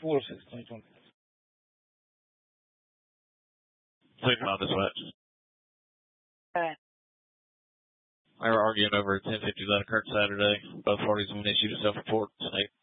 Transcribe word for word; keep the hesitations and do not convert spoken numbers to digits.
four oh six, twenty twenty. Please on dispatch. Okay. They were arguing over a ten fifty Leonard Kirk Saturday. Both parties have been issued a self-report.